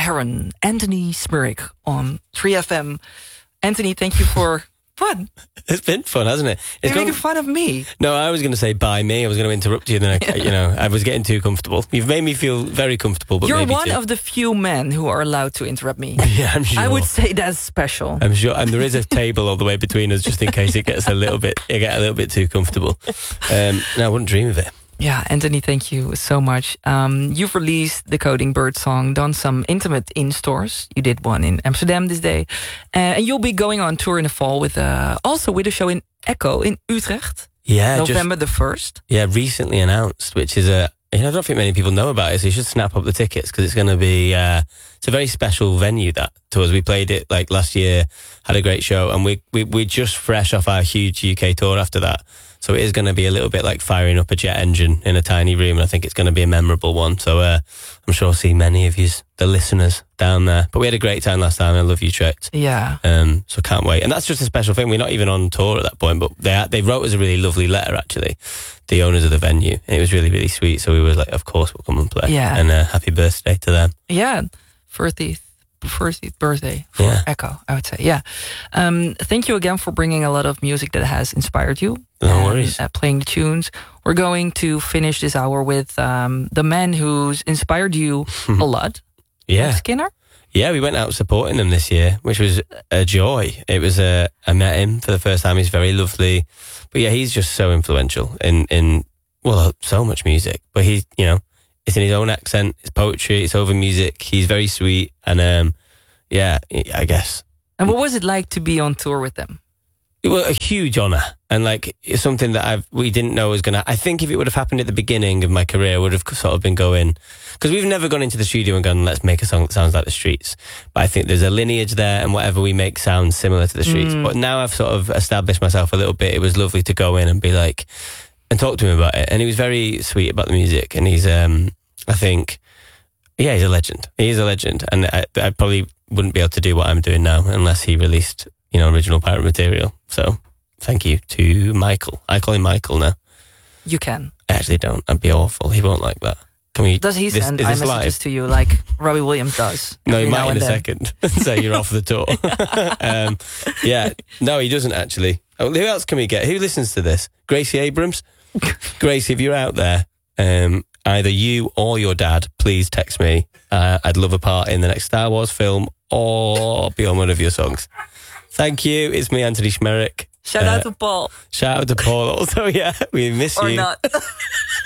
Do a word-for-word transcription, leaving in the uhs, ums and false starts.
Heron, Anthony Smurrick on three F M. Anthony, thank you for fun. It's been fun, hasn't it? It's You're gone... making fun of me. No, I was going to say bye me. I was going to interrupt you. Then I, you know, I was getting too comfortable. You've made me feel very comfortable. But You're maybe one too. of the few men who are allowed to interrupt me. Yeah, I'm sure. I would say that's special. I'm sure, and there is a table all the way between us, just in case it gets a little bit, it get a little bit too comfortable. Um, no, I wouldn't dream of it. Yeah, Anthony, thank you so much. Um, you've released the Coding Bird song, done some intimate in stores. You did one in Amsterdam this day, uh, and you'll be going on tour in the fall with uh, also with a show in Echo in Utrecht. Yeah, November just, the first. Yeah, recently announced, which is a. You know, I don't think many people know about it, so you should snap up the tickets because it's going to be. Uh, it's a very special venue that to us. We played it like last year, had a great show, and we we we just fresh off our huge U K tour after that. So it is going to be a little bit like firing up a jet engine in a tiny room, and I think it's going to be a memorable one. So uh, I'm sure I'll see many of you, the listeners, down there. But we had a great time last time. I love Utrecht. Yeah. Um, so can't wait. And that's just a special thing. We're not even on tour at that point, but they they wrote us a really lovely letter, actually, the owners of the venue. And it was really, really sweet. So we were like, of course, we'll come and play. Yeah. And uh, happy birthday to them. Yeah. thirtieth thirtieth birthday for Yeah. Echo, I would say. Yeah. Um, thank you again for bringing a lot of music that has inspired you. No and, worries. Uh, playing the tunes. We're going to finish this hour with um, the man who's inspired you a lot. Yeah. Skinner? Yeah, we went out supporting them this year, which was a joy. It was a, I met him for the first time. He's very lovely. But yeah, he's just so influential in, in well, so much music. But he, you know, it's in his own accent, it's poetry, it's over music. He's very sweet. And um, yeah, I guess. And what was it like to be on tour with them? It was a huge honour, and like it's something that I've we didn't know was gonna. I think if it would have happened at the beginning of my career, I would have sort of been going, because we've never gone into the studio and gone, let's make a song that sounds like the Streets. But I think there's a lineage there, and whatever we make sounds similar to the Streets. Mm. But now I've sort of established myself a little bit. It was lovely to go in and be like, and talk to him about it, and he was very sweet about the music, and he's, um, I think, yeah, he's a legend. He is a legend, and I, I probably wouldn't be able to do what I'm doing now unless he released, you know, original pirate material. So thank you to Michael. I call him Michael now. You can. I actually don't. I'd be awful. He won't like that. Can we? Does he this, send iMessages live? To you like Robbie Williams does? No, he now might in a then. second. So you're off the tour. um, yeah. No, he doesn't actually. Oh, who else can we get? Who listens to this? Gracie Abrams? Gracie, if you're out there, um, either you or your dad, please text me. Uh, I'd love a part in the next Star Wars film or be on one of your songs. Thank you. It's me, Anthony Schmerich. Shout uh, out to Paul. Shout out to Paul also. Yeah, we miss or you. Or not.